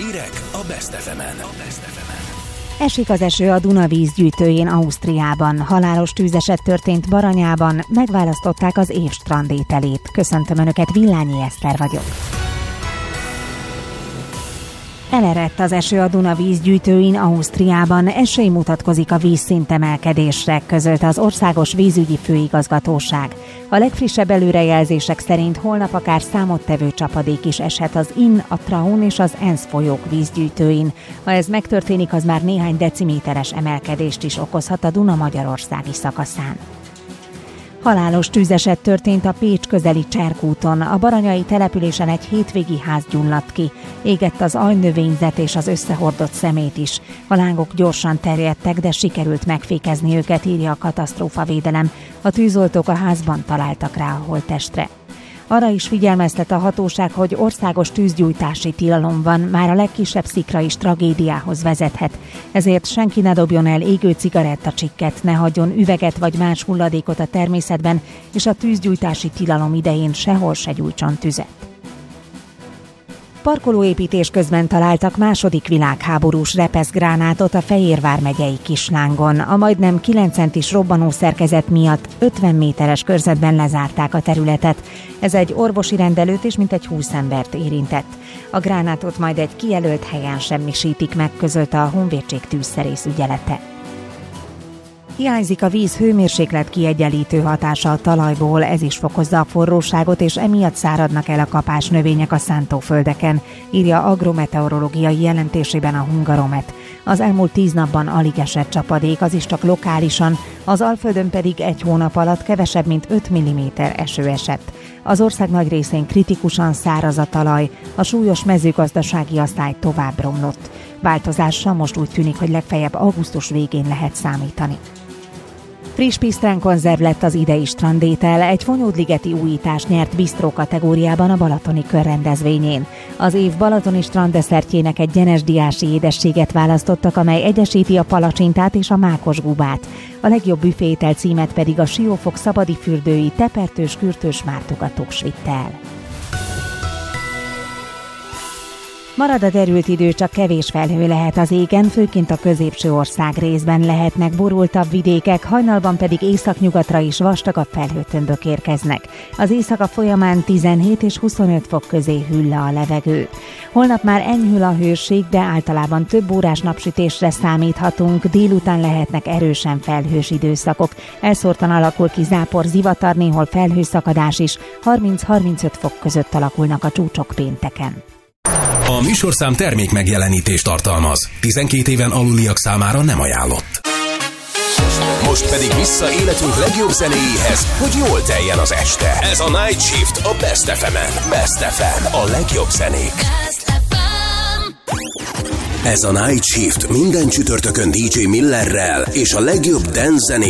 Hírek a Best FM-en. Esik az eső a Duna vízgyűjtőjén Ausztriában. Halálos tűzeset történt Baranyában, megválasztották az év strandételét. Köszöntöm Önöket, Villányi Eszter vagyok. Elerett az eső a Duna vízgyűjtőin Ausztriában, esély mutatkozik a vízszint emelkedésre, közölte az Országos Vízügyi Főigazgatóság. A legfrissebb előrejelzések szerint holnap akár számottevő csapadék is eshet az Inn, a Traun és az Enz folyók vízgyűjtőin. Ha ez megtörténik, az már néhány deciméteres emelkedést is okozhat a Duna magyarországi szakaszán. Halálos tűzeset történt a Pécs közeli Cserkúton. A baranyai településen egy hétvégi ház gyulladt ki. Égett az alnövényzet és az összehordott szemét is. A lángok gyorsan terjedtek, de sikerült megfékezni őket, írja a katasztrófavédelem. A tűzoltók a házban találtak rá a holttestre. Arra is figyelmeztet a hatóság, hogy országos tűzgyújtási tilalom van, már a legkisebb szikra is tragédiához vezethet. Ezért senki ne dobjon el égő cigarettacsikket, ne hagyjon üveget vagy más hulladékot a természetben, és a tűzgyújtási tilalom idején sehol se gyújtson tüzet. Parkolóépítés közben találtak második világháborús repeszgránátot a Fejér vármegyei Kislángon. A majdnem 9 centis robbanószerkezet miatt 50 méteres körzetben lezárták a területet. Ez egy orvosi rendelőt és mintegy 20 embert érintett. A gránátot majd egy kijelölt helyen semmisítik meg, közölte a Honvédség tűzszerész ügyelete. Hiányzik a víz hőmérséklet kiegyenlítő hatása a talajból, ez is fokozza a forróságot, és emiatt száradnak el a kapás növények a szántóföldeken, írja agrometeorológiai jelentésében a Hungaromet. Az elmúlt 10 napban alig esett csapadék, az is csak lokálisan, az Alföldön pedig egy hónap alatt kevesebb, mint 5 mm eső esett. Az ország nagy részén kritikusan száraz a talaj, a súlyos mezőgazdasági asszály tovább romlott. Változásra most úgy tűnik, hogy legfeljebb augusztus végén lehet számítani. Friss pisztránkonzerv lett az idei strandétel, egy Fonyódligeti újítás nyert bisztró kategóriában a Balatoni Kör rendezvényén. Az év balatoni stranddeszertjének egy gyenesdiási édességet választottak, amely egyesíti a palacsintát és a mákosgubát. A legjobb büféétel címet pedig a Siófok szabadi fürdői tepertős kürtős mártogatós vitte el. Marad a derült idő, csak kevés felhő lehet az égen, főként a középső ország részben lehetnek borultabb vidékek, hajnalban pedig északnyugatra is vastagabb felhőtömbök érkeznek. Az éjszaka folyamán 17 és 25 fok közé hűl le a levegő. Holnap már enyhül a hőség, de általában több órás napsütésre számíthatunk, délután lehetnek erősen felhős időszakok. Elszórtan alakul ki zápor, zivatar, néhol felhőszakadás is, 30-35 fok között alakulnak a csúcsok pénteken. A műsorszám termék megjelenítést tartalmaz. 12 éven aluliak számára nem ajánlott. Most pedig vissza életünk legjobb zenéjéhez, hogy jól teljen az este. Ez a Night Shift a Best FM-en. Best FM, a legjobb zenék. Ez a Night Shift minden csütörtökön DJ Millerrel és a legjobb dance zenék